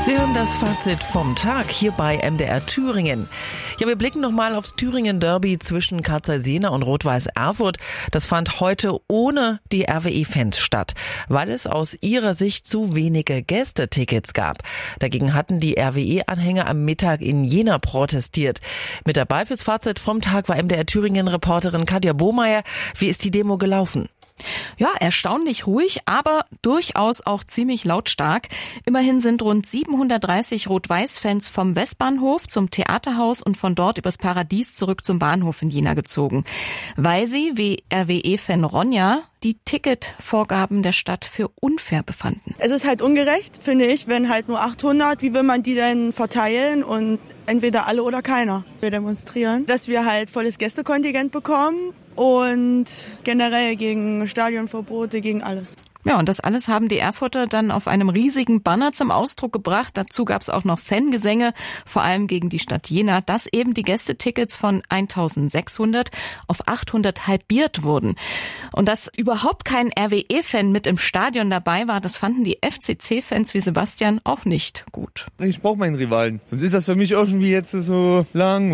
Sie hören das Fazit vom Tag hier bei MDR Thüringen. Ja, wir blicken nochmal aufs Thüringen-Derby zwischen Carl Zeiss Jena und Rot-Weiß Erfurt. Das fand heute ohne die RWE-Fans statt, weil es aus ihrer Sicht zu wenige Gästetickets gab. Dagegen hatten die RWE-Anhänger am Mittag in Jena protestiert. Mit dabei fürs Fazit vom Tag war MDR Thüringen-Reporterin Katja Bohmeier. Wie ist die Demo gelaufen? Ja, erstaunlich ruhig, aber durchaus auch ziemlich lautstark. Immerhin sind rund 730 Rot-Weiß-Fans vom Westbahnhof zum Theaterhaus und von dort übers Paradies zurück zum Bahnhof in Jena gezogen, weil sie, wie RWE-Fan Ronja, die Ticketvorgaben der Stadt für unfair befanden. Es ist halt ungerecht, finde ich, wenn halt nur 800, wie will man die denn verteilen und entweder alle oder keiner. Wir demonstrieren, dass wir halt volles Gästekontingent bekommen und generell gegen Stadionverbote, gegen alles. Ja, und das alles haben die Erfurter dann auf einem riesigen Banner zum Ausdruck gebracht. Dazu gab es auch noch Fangesänge, vor allem gegen die Stadt Jena, dass eben die Gästetickets von 1.600 auf 800 halbiert wurden. Und dass überhaupt kein RWE-Fan mit im Stadion dabei war, das fanden die FCC-Fans wie Sebastian auch nicht gut. Ich brauche meinen Rivalen, sonst ist das für mich irgendwie jetzt so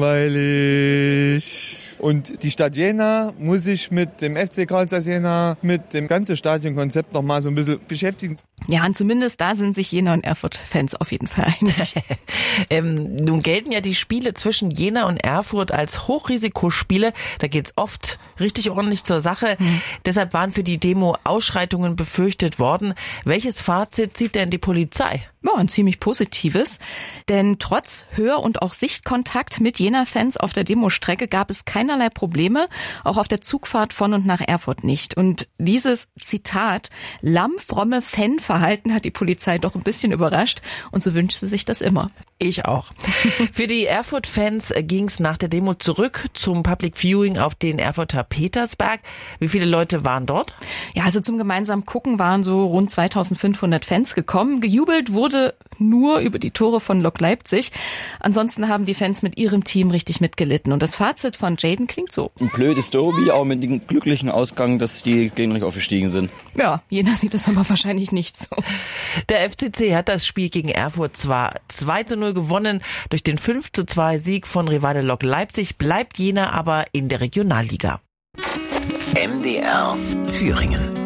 langweilig. Und die Stadt Jena muss sich mit dem FC Carl Zeiss Jena, mit dem ganzen Stadionkonzept noch mal so ein bisschen beschäftigen. Ja, und zumindest da sind sich Jena und Erfurt-Fans auf jeden Fall einig. Nun gelten ja die Spiele zwischen Jena und Erfurt als Hochrisikospiele. Da geht's oft richtig ordentlich zur Sache. Deshalb waren für die Demo Ausschreitungen befürchtet worden. Welches Fazit zieht denn die Polizei? Ja, ein ziemlich positives, denn trotz Hör- und auch Sichtkontakt mit Jena-Fans auf der Demostrecke gab es keinerlei Probleme, auch auf der Zugfahrt von und nach Erfurt nicht. Und dieses Zitat, lammfromme Fanverhalten, hat die Polizei doch ein bisschen überrascht und so wünscht sie sich das immer. Ich auch. Für die Erfurt-Fans ging's nach der Demo zurück zum Public Viewing auf den Erfurter Petersberg. Wie viele Leute waren dort? Ja, also zum gemeinsamen Gucken waren so rund 2500 Fans gekommen. Gejubelt wurde nur über die Tore von Lok Leipzig. Ansonsten haben die Fans mit ihrem Team richtig mitgelitten. Und das Fazit von Jaden klingt so. Ein blödes Derby, aber mit dem glücklichen Ausgang, dass die Gegner nicht aufgestiegen sind. Ja, Jena sieht das aber wahrscheinlich nicht so. Der FCC hat das Spiel gegen Erfurt zwar 2:0 gewonnen. Durch den 5:2 Sieg von Rivale Lok Leipzig bleibt Jena aber in der Regionalliga. MDR Thüringen.